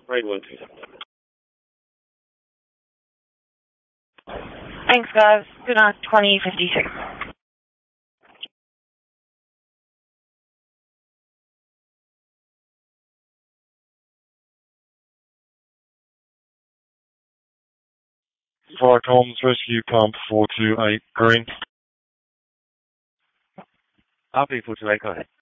Right 127. Thanks, guys. Good night, 2056. Fire comms, rescue pump 428, green. RP 428, go ahead.